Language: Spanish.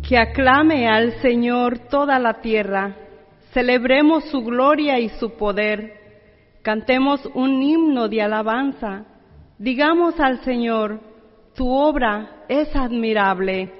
Que aclame al Señor toda la tierra, celebremos su gloria y su poder, cantemos un himno de alabanza, digamos al Señor, tu obra es admirable.